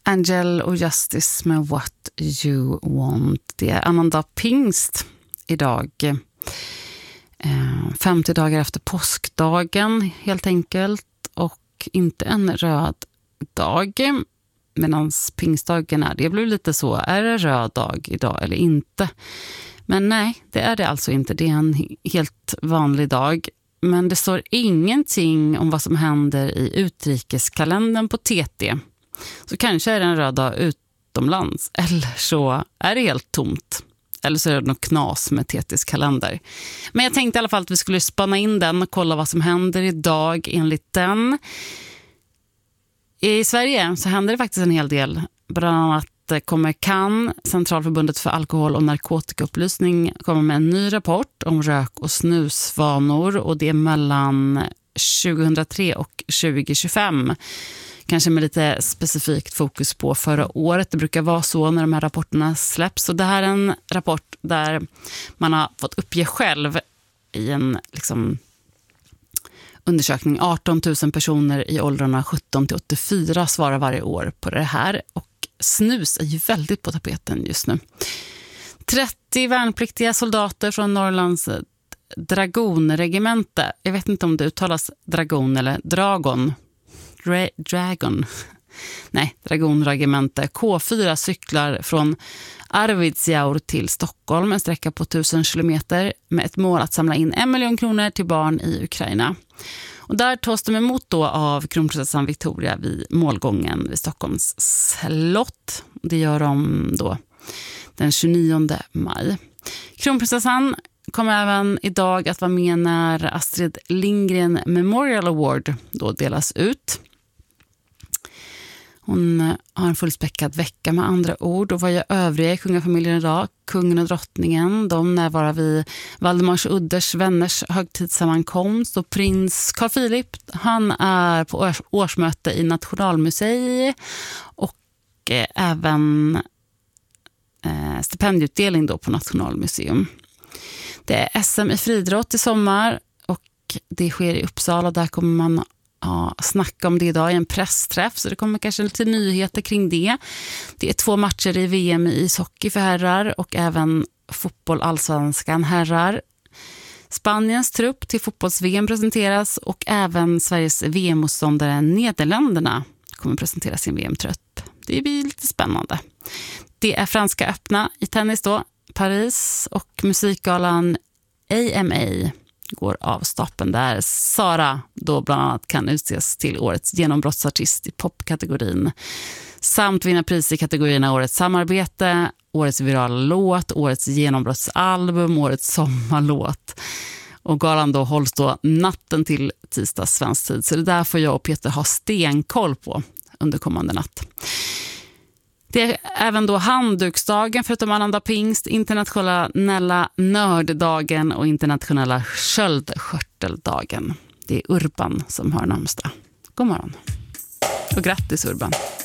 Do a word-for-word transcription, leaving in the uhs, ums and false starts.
Angel och Justice med What You Want. Det är annandag pingst idag. Eh, femtio dagar efter påskdagen helt enkelt. Och inte en röd dag. Medan pingstdagen är, det blir lite så, är det röd dag idag eller inte? Men nej, det är det alltså inte. Det är en helt vanlig dag. Men det står ingenting om vad som händer i utrikeskalendern på T T. Så kanske är det en röd dag utomlands. Eller så är det helt tomt. Eller så är det något knas med T T:s kalender. Men jag tänkte i alla fall att vi skulle spanna in den och kolla vad som händer idag enligt den. I Sverige så händer det faktiskt en hel del. Bland annat kommer C A N, Centralförbundet för alkohol- och narkotikaupplysning, kommer med en ny rapport om rök- och snusvanor. Och det är mellan tjugohundratre och tjugo tjugofem. Kanske med lite specifikt fokus på förra året. Det brukar vara så när de här rapporterna släpps. Och det här är en rapport där man har fått uppge själv i en liksom undersökning. arton tusen personer i åldrarna sjutton till åttiofyra svarar varje år på det här. Och snus är ju väldigt på tapeten just nu. trettio värnpliktiga soldater från Norrlands dragonregemente. Jag vet inte om det uttalas dragon eller dragon. Dra- dragon. Nej, dragonregemente. K fyra cyklar från Arvidsjaur till Stockholm, en sträcka på tusen kilometer med ett mål att samla in en miljon kronor till barn i Ukraina. Och där tas de emot då av kronprinsessan Victoria vid målgången vid Stockholms slott. Det gör de då den tjugonionde maj. Kronprinsessan kommer även idag att vara med när Astrid Lindgren Memorial Award då delas ut. Hon har en fullspäckad vecka med andra ord. Och vad gör övriga i kungafamiljen idag? Kungen och drottningen, de närvarar vid Valdemars Udders vänners högtidssammankomst. Och prins Carl Philip, han är på års- årsmöte i Nationalmuseet. Och eh, även eh, stipendieutdelning då på Nationalmuseum. Det är S M i friidrott i sommar och det sker i Uppsala. Där kommer man ja, snacka om det idag i en pressträff, så det kommer kanske lite nyheter kring det. Det är två matcher i V M i ishockey för herrar och även fotboll allsvenskan herrar. Spaniens trupp till fotbolls-V M presenteras och även Sveriges V M-motståndare Nederländerna kommer presentera sin V M-trupp. Det blir lite spännande. Det är franska öppna i tennis då, Paris, och musikgalan A M A går av stapeln där Sara då bland annat kan utses till årets genombrottsartist i popkategorin samt vinna pris i kategorierna årets samarbete, årets virala låt, årets genombrottsalbum, årets sommarlåt. Och galan då hålls då natten till tisdag svensk tid, så det där får jag och Peter ha stenkoll på under kommande natt. Det är även då handduksdagen förutom annandag pingst, internationella nörddagen och internationella sköldskörteldagen. Det är Urban som har namnsdag. God morgon. Och grattis Urban.